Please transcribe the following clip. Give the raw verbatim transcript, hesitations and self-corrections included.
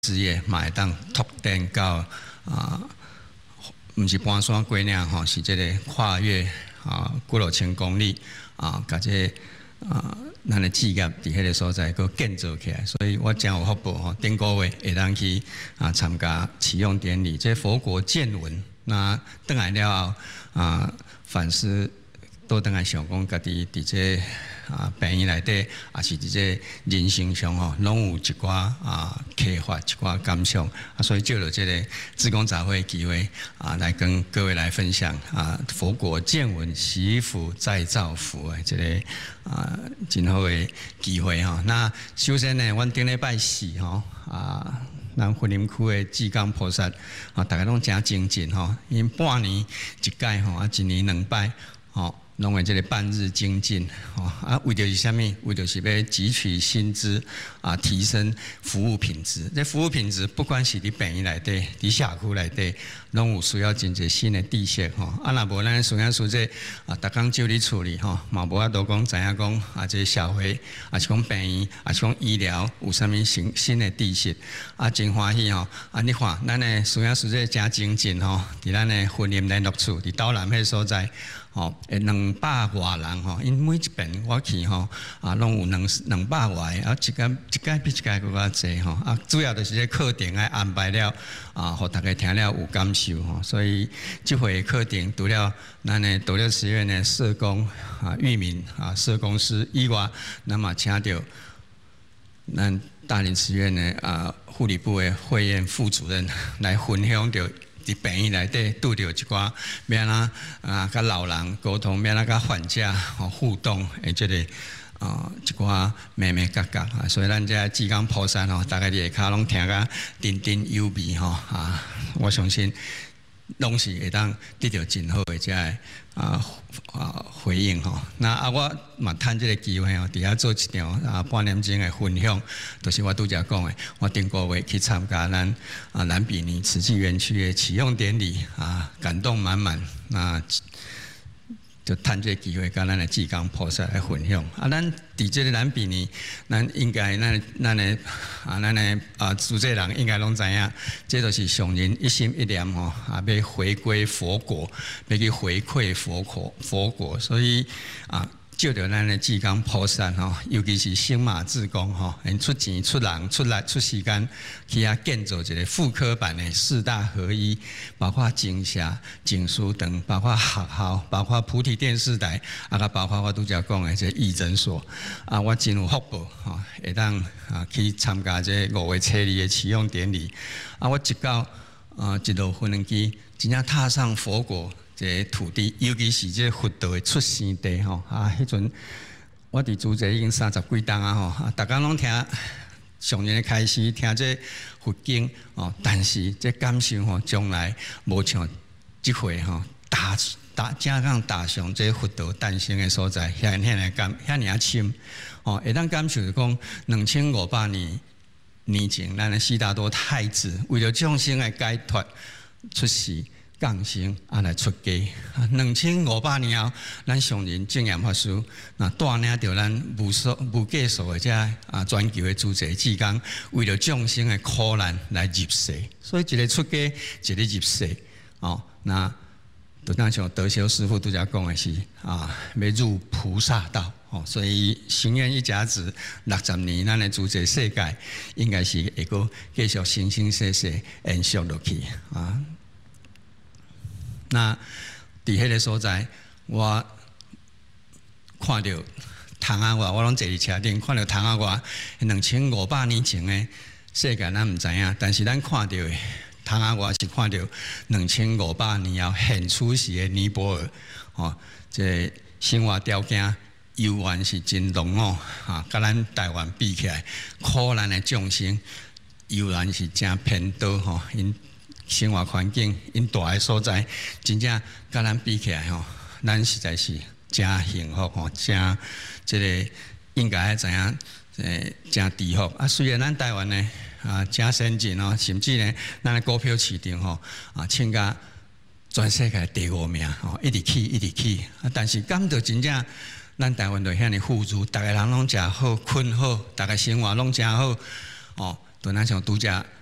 事业嘛会当拓展到啊，毋是半山过岭吼，是即个跨越啊几落千公里啊，甲即个啊咱的企业伫迄个所在佫建造起来，所以我真有福报吼，顶个月会当去啊参加启用典礼，这佛国见闻。那倒来了后啊，反思倒倒来想讲，家己伫这啊病院内底，也是伫这人生上吼，拢有一寡啊启发，一寡感想啊，所以借着这个志工杂会机会啊，来跟各位来分享啊佛国见闻，惜福再造福的这个啊真好的机会吼。那首先呢，阮顶礼拜四吼啊。咱云林区的志工菩萨，啊，大家拢真精进吼，因半年一届吼，啊，一年两摆，吼，拢会这个半日精进，吼，啊，为着是啥物？为着是要汲取薪资，啊，提升服务品质。这服务品质，不管是伫病院内底，伫社区内底，拢有需要真侪新的知识吼。啊，若无咱虽然说这啊，逐工就咧处理吼，嘛无法度讲知影讲啊，这社会啊是讲病院啊是讲医疗有啥物新新的知识，啊，真欢喜吼。啊，你看，咱的虽然说这真精进吼，伫咱的云林联络处，伫岛南迄所在。吼，诶，两百外人吼，因每一遍我去吼，啊，拢有两两百外，啊，一间一间比一间更较济吼，啊，主要就是这课程爱安排了，啊，互大家听了有感受吼，所以这回课程除了咱的斗六实验的社工啊、域名啊、社工师以外，那么请到咱大林实验的啊护理部的会院副主任来分享着。伫病院内底拄着一寡要安怎啊，甲老人沟通，要安怎甲患者吼互动，诶，即个啊一寡眉眉角角啊，所以咱这志工菩萨吼，大家伫下骹拢听甲津津有味吼啊，我相信拢是会当得到真好诶，即个啊啊回应吼。那啊，我嘛趁即个机会吼，伫遐做一场啊半点钟诶分享，就是我拄则讲诶，我顶个月去参加咱啊兰比尼慈济园区诶启用典礼啊，感动满满。那就趁这个机会，甲咱诶志工菩萨来分享。啊，咱伫即个兰比尼，咱应该咱咱诶啊，咱诶啊，主持人应该拢知影，这就是上人一心一念吼，啊，要回归佛国，要去回馈佛国佛国，所以啊。借着咱的志工菩萨吼，尤其是星马志工吼，因出钱出人出力出时间去遐建造一个复刻版的四大合一，包括警社、警书等，包括学校，包括菩提电视台，啊，甲包括我拄则讲的这义诊所，啊，我真有福报吼，会当啊去参加这五月初二的启用典礼，啊，我一到啊一路飞轮机，真正踏上佛国。这土地，尤其是这佛道的出生地吼啊！迄阵我伫主持已经三十几档啊吼，啊，大家拢听上人的开始听这佛经哦，但是这感受吼，将来无像即回吼打打正港打上这佛道诞生的所在，遐遐来感遐尔深哦，会当感受讲两千五百年年前，咱的悉达多太子为了众生的解脱出世。降生啊来出家，两千五百年后，咱上人证严法师那带领着咱无数无计数的这啊全球的诸者志工，为了众生的苦难来入世，所以一个出家，一个入世，哦，那就当像德修师父拄则讲的是啊，要入菩萨道，哦，所以行愿一甲子六十年，咱的诸者世界应该是会个继续生生世世延续落去啊。那伫迄个所在，我看到唐阿外，我拢坐伫车顶，看到唐阿外两千五百年前的世界，咱毋知影，但是咱看到的唐阿外是看到两千五百年后现出时的尼泊尔，哦，这生活条件悠然是真浓哦，啊，甲咱台湾比起来，苦难的众生悠然是真偏多吼，因。生活环境因大个所在，真正甲咱比起来吼，咱实在是真幸福吼，真即个应该爱知影，诶，真知福啊！虽然咱台湾呢啊真先进哦，甚至呢，咱的股票市场吼啊，称甲全世界第五名吼，一直起一直起啊！但是感到真正咱台湾就遐尼富足，逐个人拢诚好，困好，逐个生活拢诚好哦。就咱像拄则